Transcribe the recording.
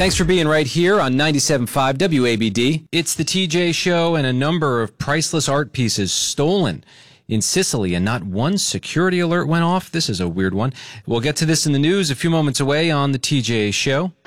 Thanks for being right here on 97.5 WABD. It's the TJ Show, and a number of priceless art pieces stolen in Sicily, and not one security alert went off. This is a weird one. We'll get to this in the news a few moments away on the TJ Show.